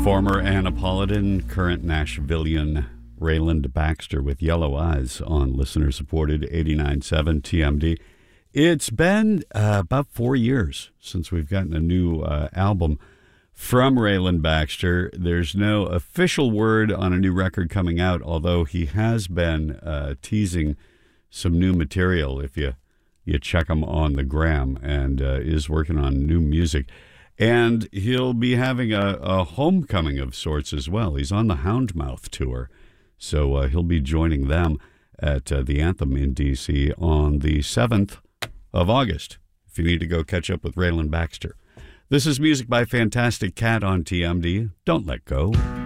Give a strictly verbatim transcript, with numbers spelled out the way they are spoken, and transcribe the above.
Former Annapolitan, current Nashvilleian Rayland Baxter with Yellow Eyes on listener-supported eighty-nine point seven T M D. It's been uh, about four years since we've gotten a new uh, album from Rayland Baxter. There's no official word on a new record coming out, although he has been uh, teasing some new material if you, you check him on the gram, and uh, is working on new music. And he'll be having a, a homecoming of sorts as well. He's on the Houndmouth tour, so uh, he'll be joining them at uh, the Anthem in D C on the seventh of August, if you need to go catch up with Rayland Baxter. This is music by Fantastic Cat on T M D. Don't let go.